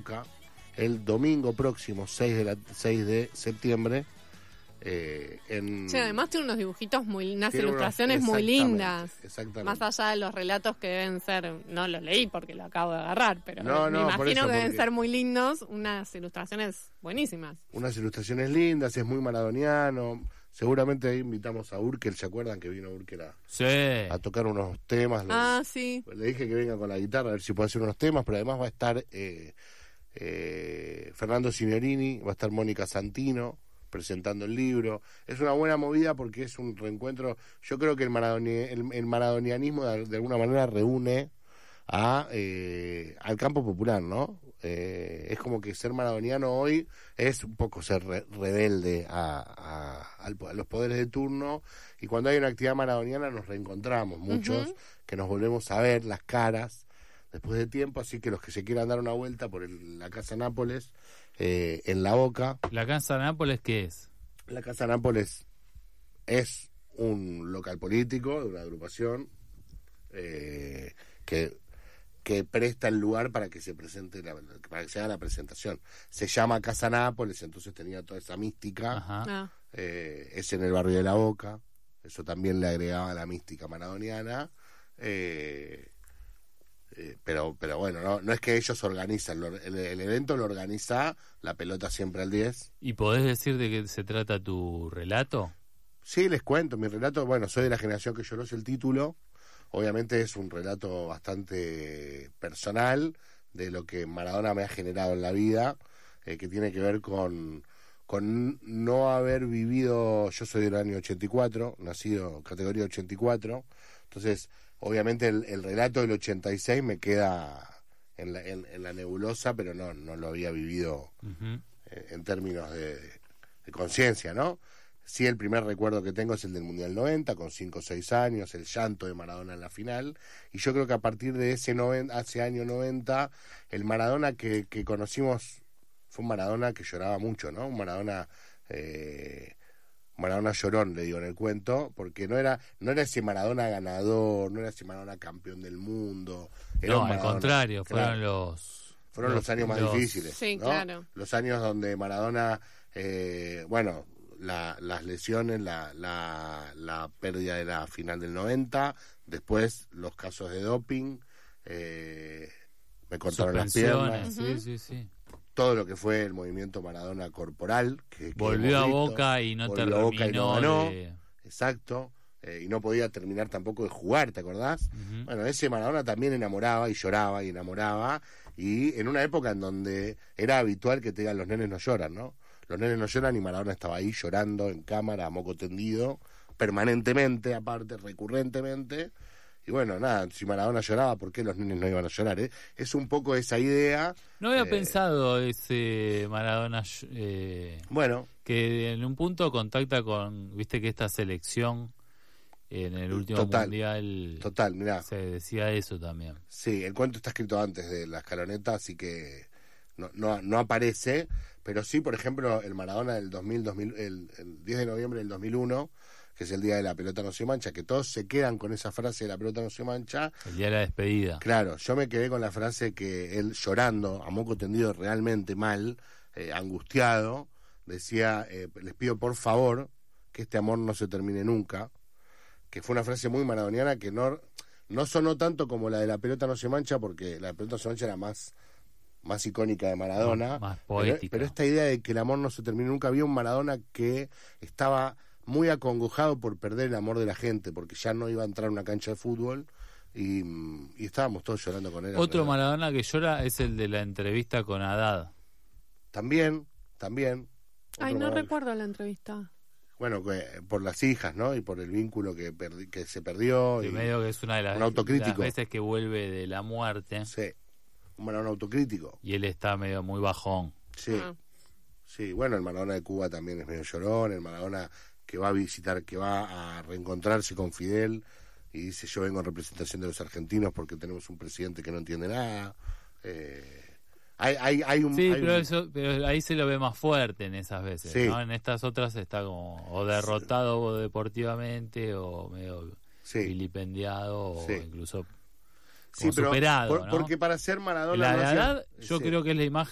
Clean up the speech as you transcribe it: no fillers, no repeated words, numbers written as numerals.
el domingo próximo, 6 de septiembre. Sí, además tiene unos dibujitos unas ilustraciones muy lindas. Exactamente. Más allá de los relatos que deben ser, no los leí porque lo acabo de agarrar, pero me imagino que deben ser muy lindos, unas ilustraciones buenísimas. Unas ilustraciones lindas, es muy maradoniano. Seguramente ahí invitamos a Urkel, ¿se acuerdan que vino Urkel a tocar unos temas? Sí. Le dije que venga con la guitarra a ver si puede hacer unos temas, pero además va a estar Fernando Signorini, va a estar Mónica Santino presentando el libro. Es una buena movida porque es un reencuentro. Yo creo que el maradonianismo de alguna manera reúne al campo popular, ¿no? Es como que ser maradoniano hoy es un poco ser rebelde a los poderes de turno, y cuando hay una actividad maradoniana nos reencontramos muchos, que nos volvemos a ver las caras después de tiempo, así que los que se quieran dar una vuelta por la Casa Nápoles, en La Boca. ¿La Casa Nápoles qué es? La Casa Nápoles es un local político de una agrupación que presta el lugar para que se presente para que se haga la presentación. Se llama Casa Nápoles, entonces tenía toda esa mística. Es en el barrio de La Boca, eso también le agregaba la mística maradoniana. Pero bueno, no es que ellos organizan, el evento lo organiza La Pelota Siempre al 10. ¿Y podés decir de qué se trata tu relato? Sí, les cuento, mi relato, bueno, soy de la generación que lloró, es el título. Obviamente es un relato bastante personal de lo que Maradona me ha generado en la vida, que tiene que ver con no haber vivido. Yo soy del año 84, nacido categoría 84, entonces obviamente el relato del 86 me queda en la nebulosa, pero no lo había vivido en términos de conciencia, ¿no? Sí, el primer recuerdo que tengo es el del Mundial 90, con 5 o 6 años, el llanto de Maradona en la final, y yo creo que a partir de ese año 90, el Maradona que conocimos fue un Maradona que lloraba mucho, ¿no? Un Maradona llorón, le digo en el cuento, porque no era ese Maradona ganador, no era ese Maradona campeón del mundo. Era al contrario, fueron los años más difíciles. Sí, ¿no? claro. Los años donde Maradona, las lesiones, la pérdida de la final del 90, después los casos de doping, me cortaron las piernas. Sí. Todo lo que fue el movimiento Maradona corporal, que volvió a Boca y no terminó. Exacto. Y no podía terminar tampoco de jugar, ¿te acordás? Bueno, ese Maradona también enamoraba y lloraba y enamoraba, y en una época en donde era habitual que te digan los nenes no lloran, ¿no? Los nenes no lloran, y Maradona estaba ahí llorando en cámara, a moco tendido, permanentemente, aparte, recurrentemente. Y bueno, nada, si Maradona lloraba, ¿por qué los nenes no iban a llorar? Es un poco esa idea. No había pensado ese Maradona, bueno, que en un punto contacta con, viste que esta selección en el último mundial, mirá, se decía eso también. Sí, el cuento está escrito antes de la escaloneta, así que no aparece, pero sí, por ejemplo, el Maradona del 2000, el 10 de noviembre del 2001, que es el día de La Pelota No Se Mancha, que todos se quedan con esa frase de La Pelota No Se Mancha. El día de la despedida. Claro, yo me quedé con la frase que él, llorando, a moco tendido, realmente mal, angustiado, decía, les pido por favor que este amor no se termine nunca, que fue una frase muy maradoniana que no sonó tanto como la de La Pelota No Se Mancha, porque La Pelota No Se Mancha era más icónica de Maradona, más poética. Pero esta idea de que el amor no se termine nunca, había un Maradona que estaba muy acongojado por perder el amor de la gente, porque ya no iba a entrar a una cancha de fútbol, y estábamos todos llorando con él. Otro Maradona que llora es el de la entrevista con Haddad. También. Ay, no recuerdo la entrevista. Bueno, por las hijas, ¿no? Y por el vínculo que se perdió. Y medio que es una de las veces que vuelve de la muerte. Sí, un Maradona autocrítico. Y él está medio muy bajón. Sí, sí. Bueno, el Maradona de Cuba también es medio llorón. El Maradona que va a visitar, que va a reencontrarse con Fidel y dice: yo vengo en representación de los argentinos porque tenemos un presidente que no entiende nada. Pero ahí se lo ve más fuerte en esas veces, sí. ¿no? En estas otras está como o derrotado deportivamente, o medio vilipendiado, o incluso superado, ¿no? Porque para ser Maradona... La edad, yo creo que es la imagen